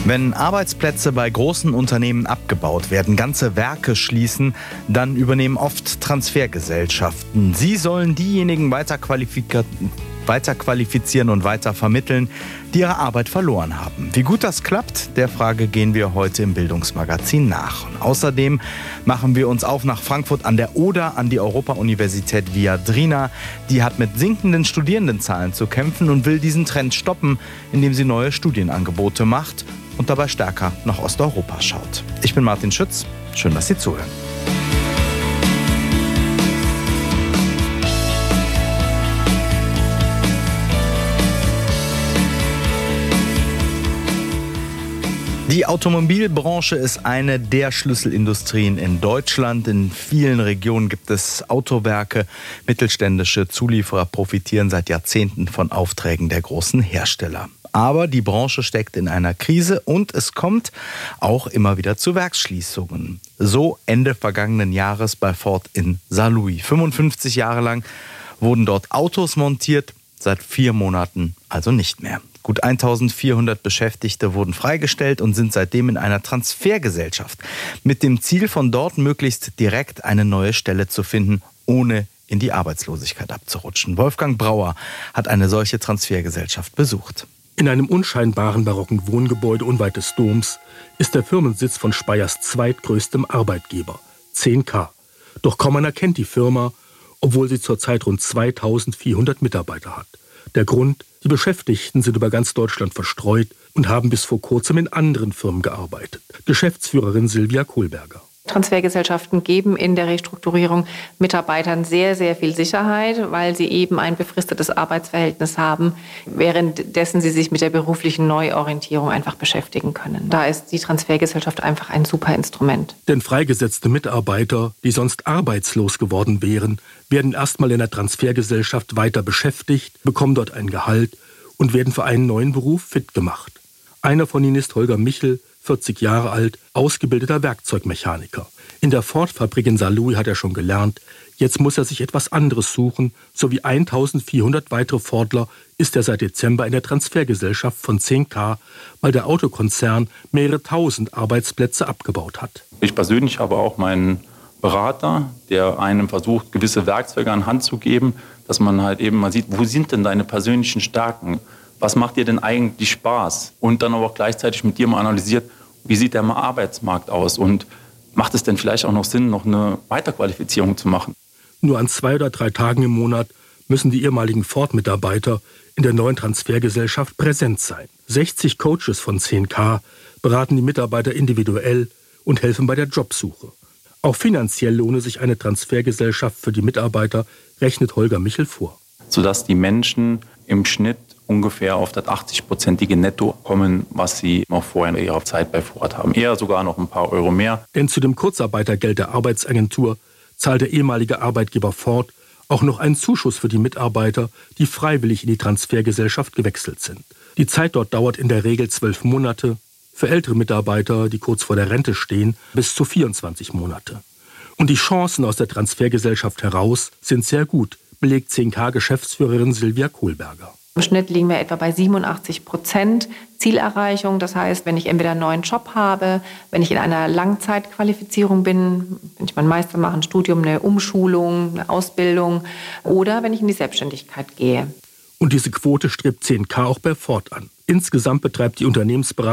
Wenn Arbeitsplätze bei großen Unternehmen abgebaut werden, ganze Werke schließen, dann übernehmen oft Transfergesellschaften. Sie sollen diejenigen weiter qualifizieren und weiter vermitteln, die ihre Arbeit verloren haben. Wie gut das klappt, der Frage gehen wir heute im Bildungsmagazin nach. Und außerdem machen wir uns auf nach Frankfurt an der Oder, an die Europa-Universität Viadrina. Die hat mit sinkenden Studierendenzahlen zu kämpfen und will diesen Trend stoppen, indem sie neue Studienangebote macht und dabei stärker nach Osteuropa schaut. Ich bin Martin Schütz. Schön, dass Sie zuhören. Die Automobilbranche ist eine der Schlüsselindustrien in Deutschland. In vielen Regionen gibt es Autowerke. Mittelständische Zulieferer profitieren seit Jahrzehnten von Aufträgen der großen Hersteller. Aber die Branche steckt in einer Krise und es kommt auch immer wieder zu Werksschließungen. So Ende vergangenen Jahres bei Ford in Saarlouis. 55 Jahre lang wurden dort Autos montiert, seit 4 Monaten also nicht mehr. Gut 1400 Beschäftigte wurden freigestellt und sind seitdem in einer Transfergesellschaft mit dem Ziel, von dort möglichst direkt eine neue Stelle zu finden, ohne in die Arbeitslosigkeit abzurutschen. Wolfgang Brauer hat eine solche Transfergesellschaft besucht. In einem unscheinbaren barocken Wohngebäude unweit des Doms ist der Firmensitz von Speyers zweitgrößtem Arbeitgeber, 10K. Doch kaum einer kennt die Firma, obwohl sie zurzeit rund 2400 Mitarbeiter hat. Der Grund: die Beschäftigten sind über ganz Deutschland verstreut und haben bis vor kurzem in anderen Firmen gearbeitet. Geschäftsführerin Silvia Kohlberger. Transfergesellschaften geben in der Restrukturierung Mitarbeitern sehr, sehr viel Sicherheit, weil sie eben ein befristetes Arbeitsverhältnis haben, währenddessen sie sich mit der beruflichen Neuorientierung einfach beschäftigen können. Da ist die Transfergesellschaft einfach ein super Instrument. Denn freigesetzte Mitarbeiter, die sonst arbeitslos geworden wären, werden erstmal in der Transfergesellschaft weiter beschäftigt, bekommen dort ein Gehalt und werden für einen neuen Beruf fit gemacht. Einer von ihnen ist Holger Michel, 40 Jahre alt, ausgebildeter Werkzeugmechaniker. In der Ford-Fabrik in Saarlouis hat er schon gelernt. Jetzt muss er sich etwas anderes suchen. Sowie 1400 weitere Fordler ist er seit Dezember in der Transfergesellschaft von 10K, weil der Autokonzern mehrere tausend Arbeitsplätze abgebaut hat. Ich persönlich habe auch meinen Berater, der einem versucht, gewisse Werkzeuge an Hand zu geben, dass man halt eben mal sieht, wo sind denn deine persönlichen Stärken? Was macht dir denn eigentlich Spaß? Und dann aber auch gleichzeitig mit dir mal analysiert, wie sieht der Arbeitsmarkt aus? Und macht es denn vielleicht auch noch Sinn, noch eine Weiterqualifizierung zu machen? Nur an 2 oder 3 Tagen im Monat müssen die ehemaligen Ford-Mitarbeiter in der neuen Transfergesellschaft präsent sein. 60 Coaches von 10K beraten die Mitarbeiter individuell und helfen bei der Jobsuche. Auch finanziell lohne sich eine Transfergesellschaft für die Mitarbeiter, rechnet Holger Michel vor. Sodass die Menschen im Schnitt ungefähr auf das 80-prozentige Netto kommen, was sie noch vorher in ihrer Zeit bei Ford haben. Eher sogar noch ein paar Euro mehr. Denn zu dem Kurzarbeitergeld der Arbeitsagentur zahlt der ehemalige Arbeitgeber Ford auch noch einen Zuschuss für die Mitarbeiter, die freiwillig in die Transfergesellschaft gewechselt sind. Die Zeit dort dauert in der Regel 12 Monate, für ältere Mitarbeiter, die kurz vor der Rente stehen, bis zu 24 Monate. Und die Chancen aus der Transfergesellschaft heraus sind sehr gut, belegt 10K-Geschäftsführerin Silvia Kohlberger. Im Schnitt liegen wir etwa bei 87% Zielerreichung. Das heißt, wenn ich entweder einen neuen Job habe, wenn ich in einer Langzeitqualifizierung bin, wenn ich meinen Meister mache, ein Studium, eine Umschulung, eine Ausbildung oder wenn ich in die Selbstständigkeit gehe. Und diese Quote strebt 10K auch bei Ford an. Insgesamt betreibt die Unternehmensberatung